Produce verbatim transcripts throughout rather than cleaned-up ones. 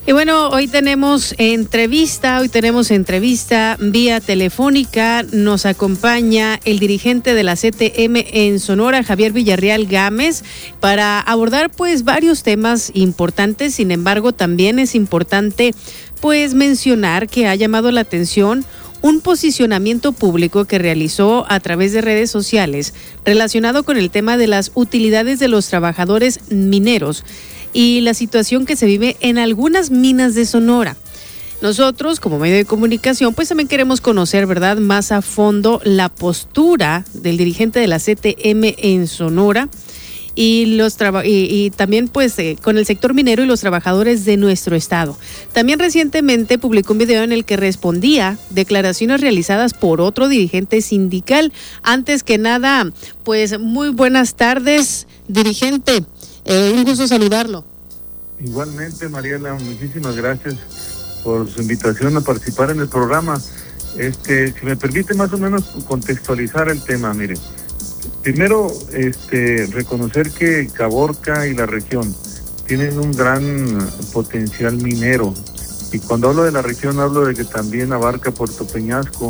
Y bueno, hoy tenemos entrevista, hoy tenemos entrevista vía telefónica. Nos acompaña el dirigente de la C T M en Sonora, Javier Villarreal Gámez, para abordar pues varios temas importantes. Sin embargo, también es importante pues mencionar que ha llamado la atención un posicionamiento público que realizó a través de redes sociales relacionado con el tema de las utilidades de los trabajadores mineros y la situación que se vive en algunas minas de Sonora. Nosotros, como medio de comunicación, pues también queremos conocer, ¿verdad?, más a fondo la postura del dirigente de la C T M en Sonora y los traba- y, y también pues eh, con el sector minero y los trabajadores de nuestro estado. También recientemente publicó un video en el que respondía declaraciones realizadas por otro dirigente sindical. Antes que nada, pues muy buenas tardes, dirigente. Eh, un gusto saludarlo. Igualmente, Mariela, muchísimas gracias por su invitación a participar en el programa. Este, si me permite más o menos contextualizar el tema, mire. Primero, este, reconocer que Caborca y la región tienen un gran potencial minero. Y cuando hablo de la región, hablo de que también abarca Puerto Peñasco,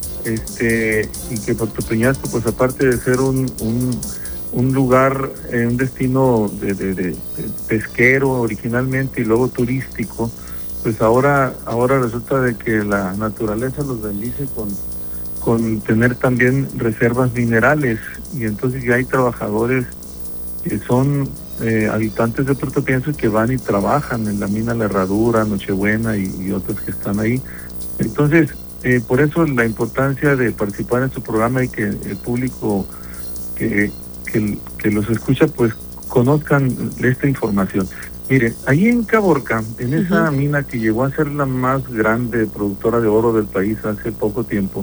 este, y que Puerto Peñasco, pues aparte de ser un, un un lugar, eh, un destino de, de, de, de pesquero originalmente y luego turístico, pues ahora ahora resulta de que la naturaleza los bendice con, con tener también reservas minerales, y entonces ya hay trabajadores que son eh, habitantes de Puerto Pienso que van y trabajan en la mina La Herradura, Nochebuena y, y otros que están ahí. Entonces, eh, por eso la importancia de participar en su programa y que el público que Que, que los escucha pues conozcan esta información. Mire, ahí en Caborca, en esa uh-huh. mina que llegó a ser la más grande productora de oro del país hace poco tiempo,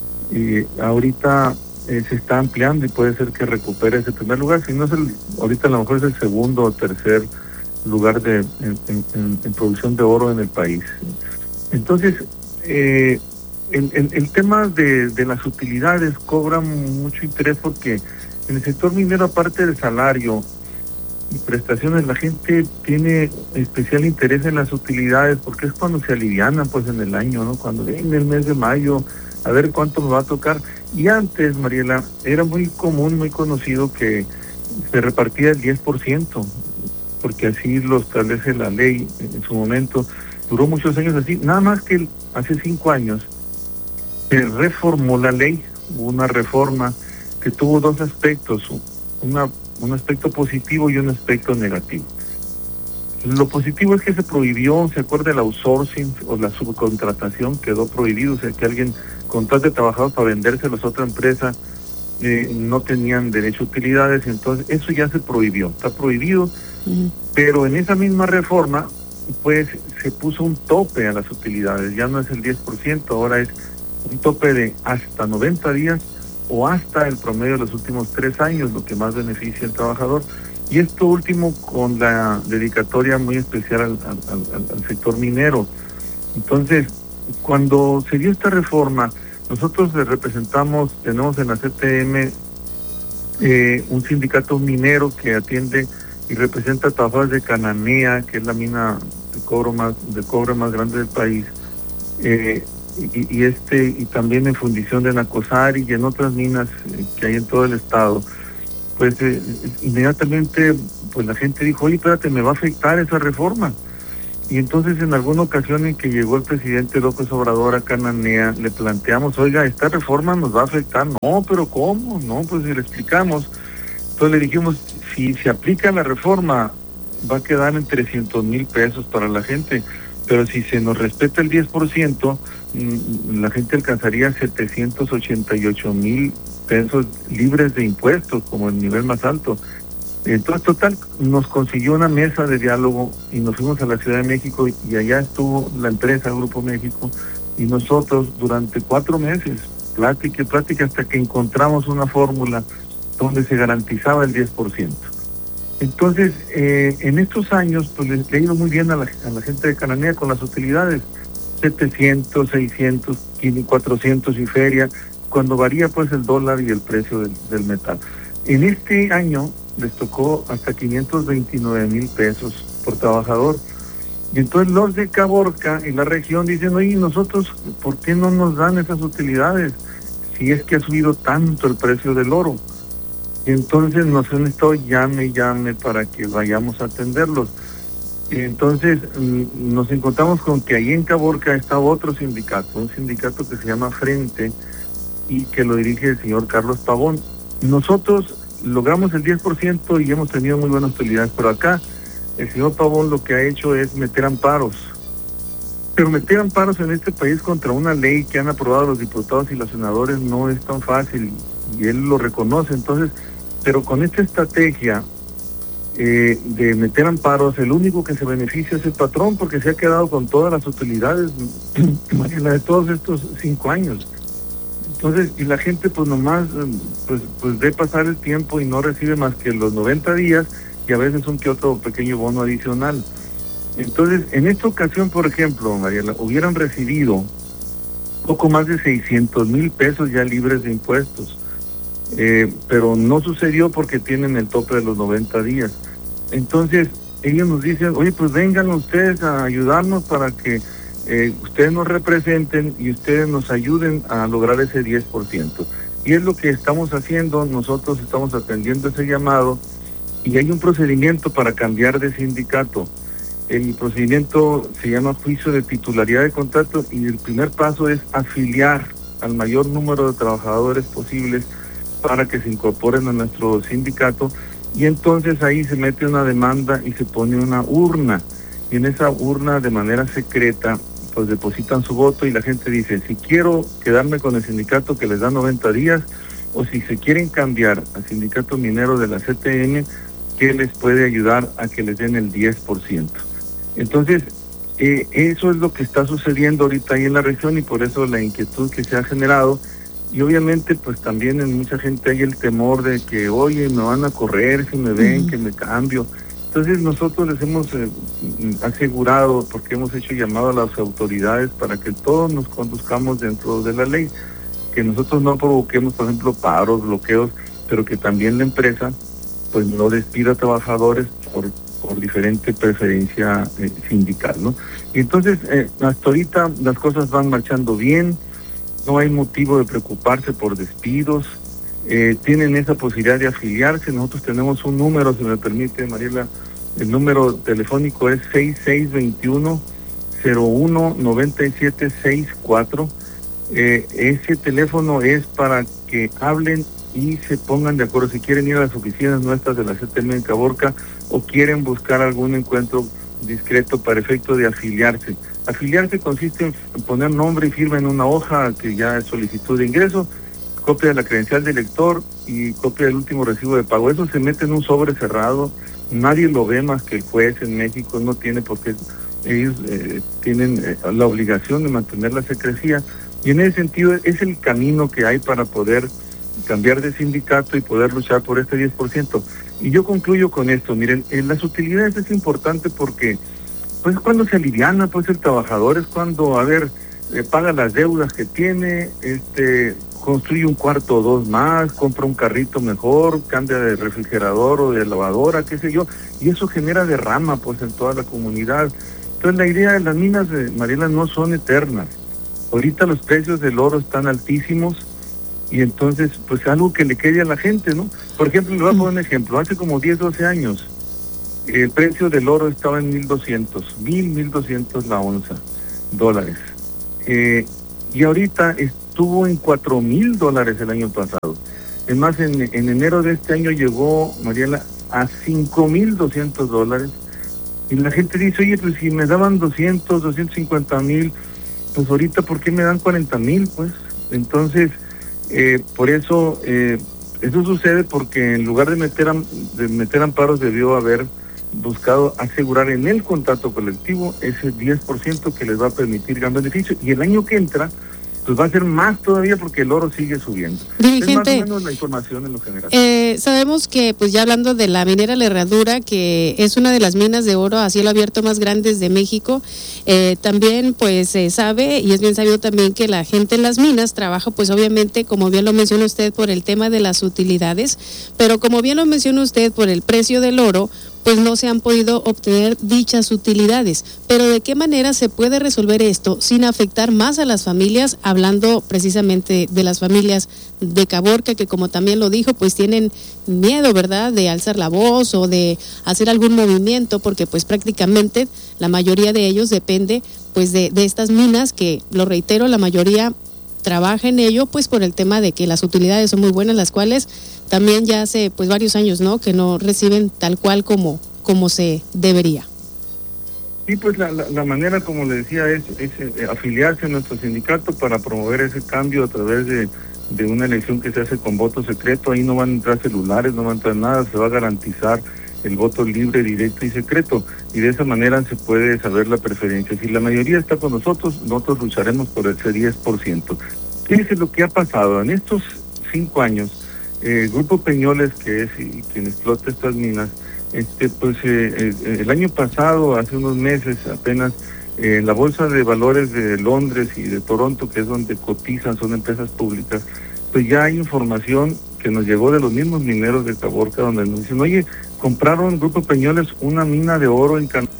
y ahorita eh, se está ampliando y puede ser que recupere ese primer lugar, si no es el, ahorita a lo mejor es el segundo o tercer lugar de en, en, en producción de oro en el país. Entonces, eh, el, el, el tema de, de las utilidades cobra mucho interés porque en el sector minero, aparte del salario y prestaciones, la gente tiene especial interés en las utilidades porque es cuando se alivianan pues en el año, ¿no? Cuando viene el mes de mayo, a ver cuánto me va a tocar. Y antes, Mariela, era muy común, muy conocido que se repartía el diez por ciento, porque así lo establece la ley en su momento. Duró muchos años así, nada más que hace cinco años se reformó la ley, hubo una reforma que tuvo dos aspectos, una, un aspecto positivo y un aspecto negativo. Lo positivo es que se prohibió, se acuerda, el outsourcing o la subcontratación, quedó prohibido, o sea, que alguien contrate trabajadores para vendérselos a otra empresa, eh, no tenían derecho a utilidades, entonces eso ya se prohibió, está prohibido, uh-huh. Pero en esa misma reforma, pues se puso un tope a las utilidades, ya no es el diez por ciento, ahora es un tope de hasta noventa días, o hasta el promedio de los últimos tres años, lo que más beneficia al trabajador. Y esto último con la dedicatoria muy especial al, al, al, al sector minero. Entonces, cuando se dio esta reforma, nosotros le representamos, tenemos en la C T M eh, un sindicato minero que atiende y representa a trabajadores de Cananea, que es la mina de cobre más, de cobre más grande del país, eh, Y, y este y también en fundición de Nacosari y en otras minas eh, que hay en todo el estado. Pues eh, inmediatamente pues la gente dijo, oye, espérate, me va a afectar esa reforma. Y entonces en alguna ocasión en que llegó el presidente López Obrador a Cananea, le planteamos, oiga, esta reforma nos va a afectar. No, pero ¿cómo? No, pues si le explicamos. Entonces le dijimos, si se aplica la reforma, va a quedar en trescientos mil pesos para la gente. Pero si se nos respeta el diez por ciento, la gente alcanzaría setecientos ochenta y ocho mil pesos libres de impuestos, como el nivel más alto. Entonces, total, nos consiguió una mesa de diálogo y nos fuimos a la Ciudad de México y allá estuvo la empresa Grupo México y nosotros durante cuatro meses, plática y plática, hasta que encontramos una fórmula donde se garantizaba el diez por ciento. Entonces, eh, en estos años, pues le ha ido muy bien a la, a la gente de Cananea con las utilidades, setecientos, seiscientos, cuatrocientos y feria, cuando varía pues el dólar y el precio del, del metal. En este año les tocó hasta quinientos veintinueve mil pesos por trabajador. Y entonces los de Caborca y la región dicen, oye, nosotros, ¿por qué no nos dan esas utilidades? Si es que ha subido tanto el precio del oro. Y entonces nos han estado llame y llame para que vayamos a atenderlos. Y entonces nos encontramos con que ahí en Caborca está otro sindicato, un sindicato que se llama Frente y que lo dirige el señor Carlos Pavón. Nosotros logramos el diez por ciento y hemos tenido muy buenas utilidades, pero acá el señor Pavón lo que ha hecho es meter amparos. Pero meter amparos en este país contra una ley que han aprobado los diputados y los senadores no es tan fácil, y él lo reconoce. Entonces, pero con esta estrategia eh, de meter amparos, el único que se beneficia es el patrón, porque se ha quedado con todas las utilidades de todos estos cinco años. Entonces, y la gente pues nomás pues, pues ve pasar el tiempo y no recibe más que los noventa días y a veces un que otro pequeño bono adicional. Entonces, en esta ocasión, por ejemplo, Mariela, hubieran recibido poco más de seiscientos mil pesos ya libres de impuestos, eh, pero no sucedió porque tienen el tope de los noventa días. Entonces, ellos nos dicen, oye, pues vengan ustedes a ayudarnos para que eh, ustedes nos representen y ustedes nos ayuden a lograr ese diez por ciento. Y es lo que estamos haciendo, nosotros estamos atendiendo ese llamado y hay un procedimiento para cambiar de sindicato. El procedimiento se llama juicio de titularidad de contrato y el primer paso es afiliar al mayor número de trabajadores posibles para que se incorporen a nuestro sindicato, y entonces ahí se mete una demanda y se pone una urna, y en esa urna de manera secreta pues depositan su voto y la gente dice si quiero quedarme con el sindicato que les da noventa días o si se quieren cambiar al sindicato minero de la C T M que les puede ayudar a que les den el diez por ciento. Entonces, eh, eso es lo que está sucediendo ahorita ahí en la región y por eso la inquietud que se ha generado. Y obviamente, pues también en mucha gente hay el temor de que, oye, me van a correr si me ven, que me cambio. Entonces nosotros les hemos eh, asegurado, porque hemos hecho llamado a las autoridades para que todos nos conduzcamos dentro de la ley, que nosotros no provoquemos, por ejemplo, paros, bloqueos, pero que también la empresa pues no despida a trabajadores por, por diferente preferencia eh, sindical, ¿no? Y entonces, eh, hasta ahorita las cosas van marchando bien, no hay motivo de preocuparse por despidos, eh, tienen esa posibilidad de afiliarse. Nosotros tenemos un número, si me permite, Mariela, el número telefónico es seis seis dos uno, cero uno nueve siete seis cuatro. Eh, ese teléfono es para que hablen y se pongan de acuerdo si quieren ir a las oficinas nuestras de la C T M en Caborca o quieren buscar algún encuentro discreto para efecto de afiliarse. Afiliarse consiste en poner nombre y firma en una hoja que ya es solicitud de ingreso, copia de la credencial del elector y copia del último recibo de pago. Eso se mete en un sobre cerrado, nadie lo ve más que el juez en México, no tiene por qué, ellos eh, tienen eh, la obligación de mantener la secrecía y en ese sentido es el camino que hay para poder cambiar de sindicato y poder luchar por este diez por ciento. Y yo concluyo con esto, miren, en las utilidades es importante porque pues cuando se aliviana pues el trabajador, es cuando, a ver, eh, paga las deudas que tiene, este construye un cuarto o dos más, compra un carrito mejor, cambia de refrigerador o de lavadora, qué sé yo, y eso genera derrama pues en toda la comunidad. Entonces la idea de las minas de Mariela no son eternas. Ahorita los precios del oro están altísimos, y entonces, pues algo que le quede a la gente, ¿no? Por ejemplo, le voy a poner un ejemplo. Hace como diez, doce años, el precio del oro estaba en mil doscientos, mil doscientos la onza, dólares. Eh, y ahorita estuvo en cuatro mil dólares el año pasado. Es más, en, en enero de este año llegó, Mariela, a cinco mil doscientos dólares. Y la gente dice, oye, pues si me daban doscientos, doscientos cincuenta mil, pues ahorita, ¿por qué me dan cuarenta mil? Pues, entonces... Eh, por eso, eh, eso sucede porque en lugar de meter, de meter amparos debió haber buscado asegurar en el contrato colectivo ese diez por ciento que les va a permitir gran beneficio. Y el año que entra, pues va a ser más todavía porque el oro sigue subiendo. Dirigente, es más o menos la información en lo general. Eh, sabemos que, pues ya hablando de la minera La Herradura, que es una de las minas de oro a cielo abierto más grandes de México, eh, también pues se sabe, y es bien sabido también, que la gente en las minas trabaja pues obviamente, como bien lo menciona usted, por el tema de las utilidades, pero como bien lo menciona usted, por el precio del oro, pues no se han podido obtener dichas utilidades. Pero ¿de qué manera se puede resolver esto sin afectar más a las familias? Hablando precisamente de las familias de Caborca, que como también lo dijo, pues tienen miedo, ¿verdad?, de alzar la voz o de hacer algún movimiento, porque pues prácticamente la mayoría de ellos depende pues de, de estas minas, que lo reitero, la mayoría trabaja en ello pues por el tema de que las utilidades son muy buenas, las cuales también ya hace pues varios años, ¿no?, que no reciben tal cual como, como se debería. Sí, pues la, la, la manera, como le decía, es, es eh, afiliarse a nuestro sindicato para promover ese cambio a través de, de una elección que se hace con voto secreto. Ahí no van a entrar celulares, no va a entrar nada, se va a garantizar el voto libre, directo y secreto, y de esa manera se puede saber la preferencia. Si la mayoría está con nosotros, nosotros lucharemos por ese diez por ciento. Fíjense lo que ha pasado en estos cinco años. El eh, Grupo Peñoles, que es y, quien explota estas minas, este pues eh, eh, el año pasado, hace unos meses apenas, eh, en la Bolsa de Valores de Londres y de Toronto, que es donde cotizan, son empresas públicas, pues ya hay información que nos llegó de los mismos mineros de Caborca, donde nos dicen, oye, compraron Grupo Peñoles una mina de oro en Canadá,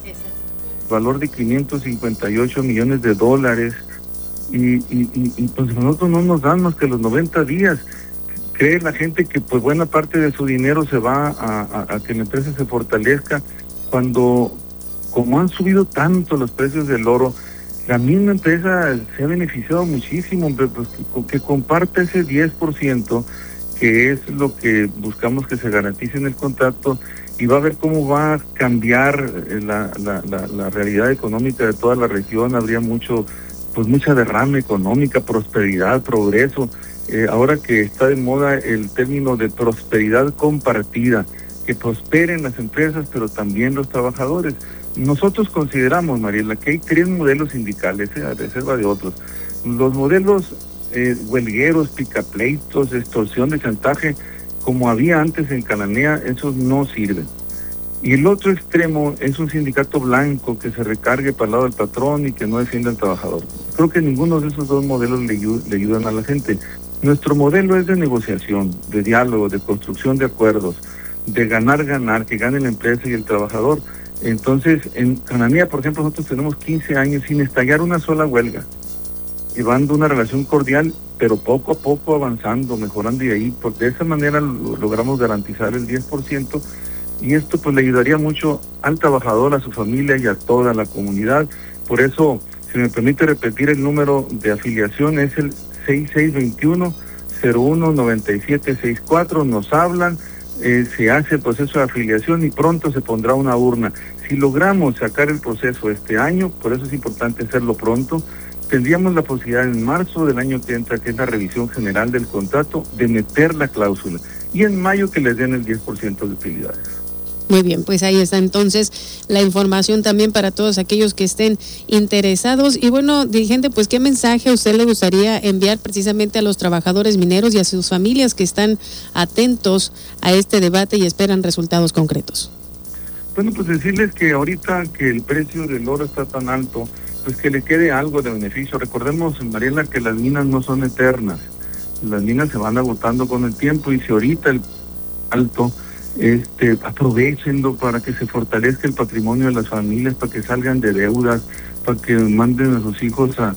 valor de quinientos cincuenta y ocho millones de dólares, y, y, y, y pues nosotros no nos dan más que los noventa días. Cree la gente que pues buena parte de su dinero se va a, a, a que la empresa se fortalezca, cuando como han subido tanto los precios del oro, la misma empresa se ha beneficiado muchísimo, pues que, que comparte ese diez por ciento, que es lo que buscamos que se garantice en el contrato, y va a ver cómo va a cambiar la, la, la, la realidad económica de toda la región. Habría mucho, pues mucha derrama económica, prosperidad, progreso. Eh, ahora que está de moda el término de prosperidad compartida, que prosperen las empresas, pero también los trabajadores. Nosotros consideramos, Mariela, que hay tres modelos sindicales, eh, a reserva de otros. Los modelos eh, huelgueros, picapleitos, extorsión, de chantaje, como había antes en Cananea, esos no sirven. Y el otro extremo es un sindicato blanco que se recargue para el lado del patrón y que no defienda al trabajador. Creo que ninguno de esos dos modelos le, le ayudan a la gente. Nuestro modelo es de negociación, de diálogo, de construcción de acuerdos, de ganar, ganar, que gane la empresa y el trabajador. Entonces, en Cananea, por ejemplo, nosotros tenemos quince años sin estallar una sola huelga, llevando una relación cordial, pero poco a poco avanzando, mejorando, y ahí, pues de esa manera lo, logramos garantizar el diez por ciento, y esto pues le ayudaría mucho al trabajador, a su familia y a toda la comunidad. Por eso, si me permite repetir, el número de afiliación es el seis seis dos uno, cero uno nueve siete seis cuatro, nos hablan, eh, se hace el proceso de afiliación y pronto se pondrá una urna. Si logramos sacar el proceso este año, por eso es importante hacerlo pronto, tendríamos la posibilidad en marzo del año que entra, que es la revisión general del contrato, de meter la cláusula, y en mayo que les den el diez por ciento de utilidades. Muy bien, pues ahí está entonces la información también para todos aquellos que estén interesados. Y bueno, dirigente, pues ¿qué mensaje a usted le gustaría enviar precisamente a los trabajadores mineros y a sus familias que están atentos a este debate y esperan resultados concretos? Bueno, pues decirles que ahorita que el precio del oro está tan alto, pues que le quede algo de beneficio. Recordemos, Mariela, que las minas no son eternas. Las minas se van agotando con el tiempo, y si ahorita el alto, este, aprovechenlo para que se fortalezca el patrimonio de las familias, para que salgan de deudas, para que manden a sus hijos a,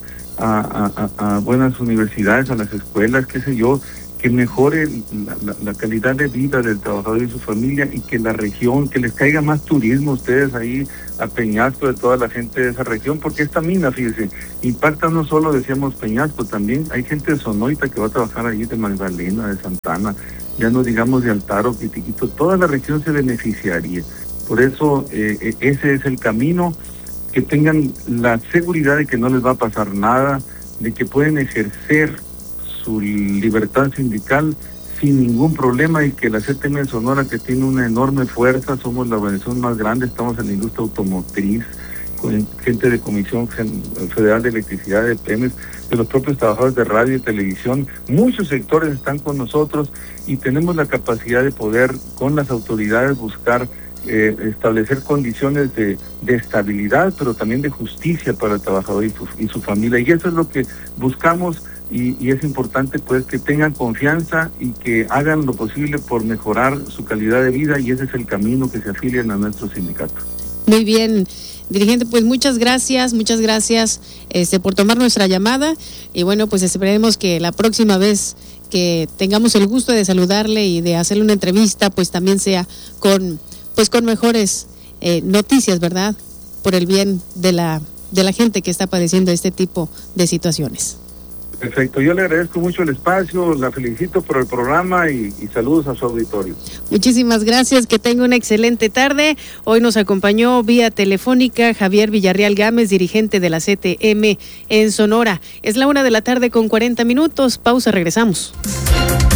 a, a, a buenas universidades, a las escuelas, qué sé yo, que mejore la, la, la calidad de vida del trabajador y su familia, y que la región, que les caiga más turismo a ustedes ahí a Peñasco, de toda la gente de esa región, porque esta mina, fíjense, impacta no solo, decíamos, Peñasco, también hay gente de Sonoita que va a trabajar allí, de Magdalena, de Santana, ya no digamos de Altaro, Pitiquito, toda la región se beneficiaría. Por eso eh, ese es el camino, que tengan la seguridad de que no les va a pasar nada, de que pueden ejercer su libertad sindical sin ningún problema, y que la C T M en Sonora, que tiene una enorme fuerza, somos la organización más grande, estamos en la industria automotriz, con gente de Comisión Federal de Electricidad, de P E M E S, de los propios trabajadores de radio y televisión, muchos sectores están con nosotros, y tenemos la capacidad de poder con las autoridades buscar eh, establecer condiciones de, de estabilidad, pero también de justicia para el trabajador y su, y su familia. Y eso es lo que buscamos, y, y es importante pues que tengan confianza y que hagan lo posible por mejorar su calidad de vida, y ese es el camino, que se afilien a nuestro sindicato. Muy bien, dirigente, pues muchas gracias, muchas gracias este, por tomar nuestra llamada, y bueno, pues esperemos que la próxima vez que tengamos el gusto de saludarle y de hacerle una entrevista, pues también sea con, pues con mejores eh, noticias, ¿verdad? Por el bien de la, de la gente que está padeciendo este tipo de situaciones. Perfecto, yo le agradezco mucho el espacio, la felicito por el programa y, y saludos a su auditorio. Muchísimas gracias, que tenga una excelente tarde. Hoy nos acompañó vía telefónica Javier Villarreal Gámez, dirigente de la C T M en Sonora. Es la una de la tarde con cuarenta minutos, pausa, regresamos.